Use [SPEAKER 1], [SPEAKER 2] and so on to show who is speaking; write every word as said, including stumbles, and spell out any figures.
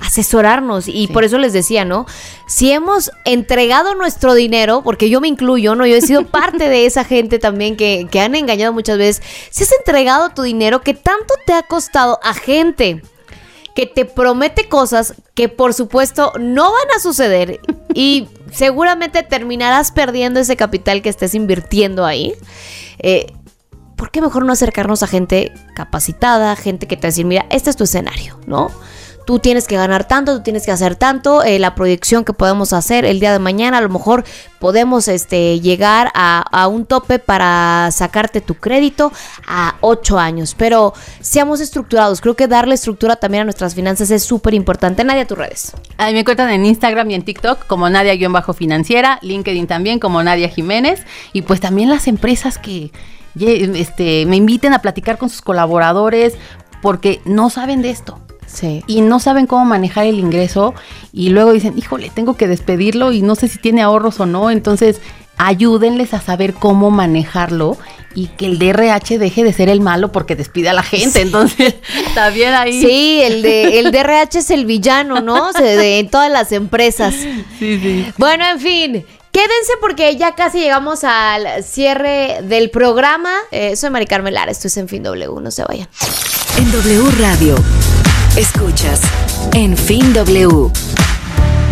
[SPEAKER 1] asesorarnos. Y
[SPEAKER 2] Sí.
[SPEAKER 1] por eso les decía, ¿no? Si hemos entregado nuestro dinero, porque yo me incluyo, ¿no? Yo he sido parte de esa gente también que, que han engañado muchas veces. Si has entregado tu dinero, que tanto te ha costado a gente que te promete cosas que por supuesto no van a suceder y seguramente terminarás perdiendo ese capital que estés invirtiendo ahí. Eh, ¿Por qué mejor no acercarnos a gente capacitada, gente que te va a decir, mira, este es tu escenario, ¿no? Tú tienes que ganar tanto, tú tienes que hacer tanto, eh, la proyección que podemos hacer el día de mañana, a lo mejor podemos este, llegar a, a un tope para sacarte tu crédito a ocho años, pero seamos estructurados. Creo que darle estructura también a nuestras finanzas es súper importante. Nadia, tus redes.
[SPEAKER 2] A mí me encuentran en Instagram y en TikTok como Nadia-Financiera, LinkedIn también como Nadia Jiménez, y pues también las empresas que este, me inviten a platicar con sus colaboradores porque no saben de esto.
[SPEAKER 1] Sí.
[SPEAKER 2] Y no saben cómo manejar el ingreso y luego dicen, híjole, tengo que despedirlo y no sé si tiene ahorros o no. Entonces, ayúdenles a saber cómo manejarlo y que el D R H deje de ser el malo porque despide a la gente. Sí. Entonces, también ahí...
[SPEAKER 1] Sí, el, de, el D R H es el villano, ¿no? De, de, en todas las empresas.
[SPEAKER 2] Sí, sí.
[SPEAKER 1] Bueno, en fin... Quédense porque ya casi llegamos al cierre del programa. Eh, soy Mari Carmen Lara, esto es En Fin W, no se vayan.
[SPEAKER 3] En W Radio, escuchas En Fin W.